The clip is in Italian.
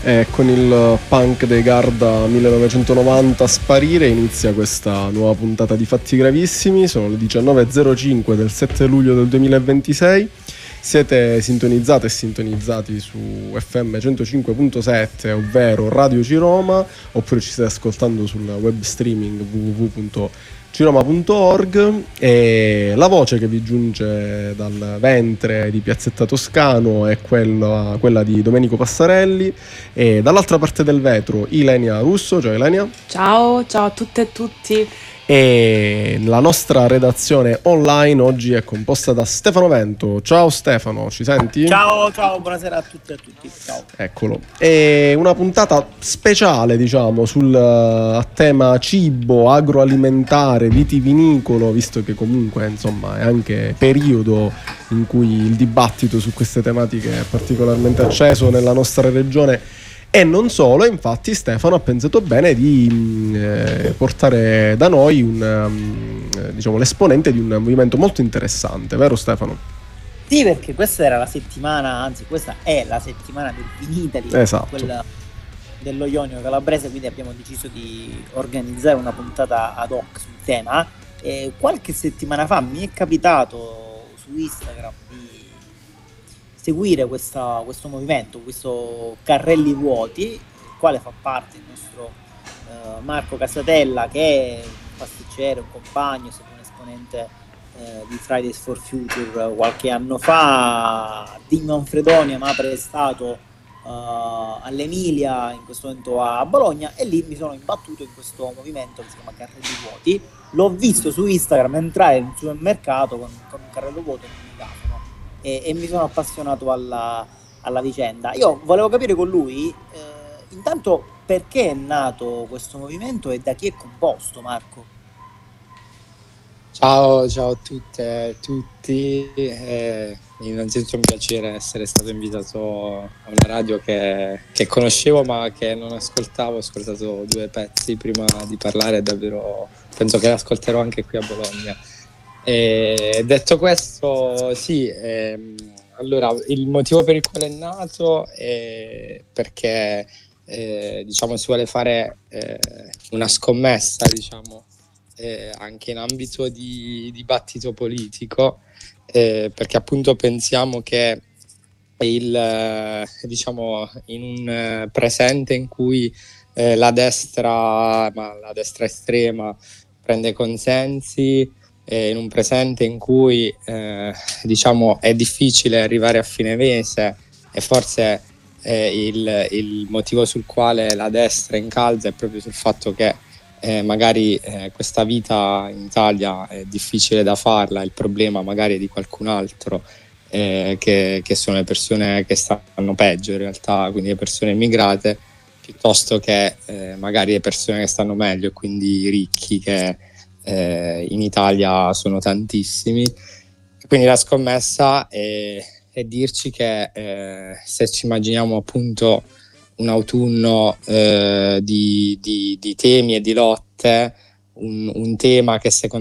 E con il punk dei Garda 1990 sparire inizia questa nuova puntata di Fatti Gravissimi. Sono le 19.05 del 7 luglio del 2026. Siete sintonizzate e sintonizzati su FM 105.7, ovvero Radio Ciroma, oppure ci state ascoltando sul web streaming www.ciroma.org, e la voce che vi giunge dal ventre di Piazzetta Toscano è quella di Domenico Passarelli, e dall'altra parte del vetro Ilenia Russo. Ciao Ilenia. Ciao a tutte e tutti. E la nostra redazione online oggi è composta da Stefano Vento. Ciao Stefano, ci senti? Ciao, buonasera a tutti e a tutti. Ciao. Eccolo. È una puntata speciale, diciamo, sul tema cibo, agroalimentare, vitivinicolo, visto che comunque, insomma, è anche periodo in cui il dibattito su queste tematiche è particolarmente acceso nella nostra regione. E non solo, infatti Stefano ha pensato bene di portare da noi diciamo, l'esponente di un movimento molto interessante, vero Stefano? Sì, perché questa era la settimana, anzi questa è la settimana del Vinitaly, esatto, quella dello Ionio Calabrese, quindi abbiamo deciso di organizzare una puntata ad hoc sul tema. Qualche settimana fa mi è capitato su Instagram di seguire questo movimento, questo Carrelli Vuoti, del quale fa parte il nostro Marco Casatella, che è un pasticcere, un compagno, è stato un esponente di Fridays for Future qualche anno fa, di Manfredonia, ma prestato all'Emilia, in questo momento a Bologna, e lì mi sono imbattuto in questo movimento che si chiama Carrelli Vuoti. L'ho visto su Instagram entrare in un supermercato con un carrello vuoto e un megafono, e mi sono appassionato alla vicenda. Io volevo capire con lui intanto perché è nato questo movimento e da chi è composto, Marco. Ciao a tutte e a tutti. Innanzitutto un piacere essere stato invitato a una radio che conoscevo ma che non ascoltavo. Ho ascoltato 2 pezzi prima di parlare, davvero penso che l'ascolterò anche qui a Bologna. Detto questo, sì, allora il motivo per il quale è nato è perché diciamo si vuole fare una scommessa, diciamo, anche in ambito di dibattito politico, perché appunto pensiamo che diciamo in un presente in cui la destra estrema prende consensi, in un presente in cui diciamo è difficile arrivare a fine mese, e forse il motivo sul quale la destra incalza è proprio sul fatto che magari questa vita in Italia è difficile da farla, il problema magari è di qualcun altro, che sono le persone che stanno peggio in realtà, quindi le persone immigrate, piuttosto che magari le persone che stanno meglio, quindi i ricchi, che in Italia sono tantissimi. Quindi la scommessa è dirci che se ci immaginiamo appunto un autunno di temi e di lotte, un tema che secondo